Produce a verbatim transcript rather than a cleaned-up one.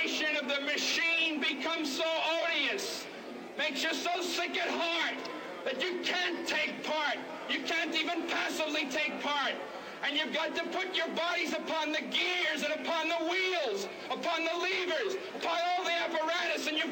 vibration of the machine becomes so odious, makes you so sick at heart that you can't take part. You can't even passively take part. And you've got to put your bodies upon the gears and upon the wheels, upon the levers, upon all the apparatus, and you've